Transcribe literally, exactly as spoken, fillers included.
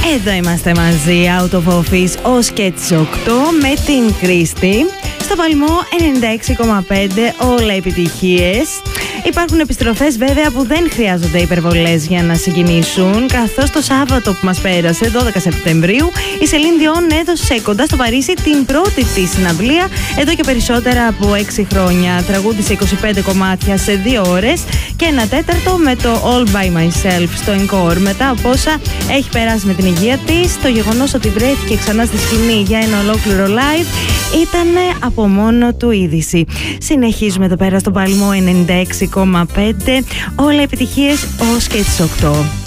Εδώ είμαστε μαζί, out of office, ως και τις οκτώ, με την Κρίστη. Στο Παλμό ενενήντα έξι κόμμα πέντε, όλα επιτυχίες. Υπάρχουν επιστροφές βέβαια που δεν χρειάζονται υπερβολές για να συγκινήσουν, καθώς το Σάββατο που μας πέρασε, δώδεκα Σεπτεμβρίου, η Celine Dion έδωσε κοντά στο Παρίσι την πρώτη της συναυλία εδώ και περισσότερα από έξι χρόνια. Τραγούδισε είκοσι πέντε κομμάτια σε δύο ώρες και ένα τέταρτο με το All By Myself στο encore. Μετά από όσα έχει περάσει με την υγεία της, το γεγονός ότι βρέθηκε ξανά στη σκηνή για ένα ολόκληρο live ήταν από μόνο του είδηση. Συνεχίζουμε εδώ πέρα στο Παλμό ενενήντα έξι κόμμα πέντε, όλα επιτυχίες ως και τις οκτώ.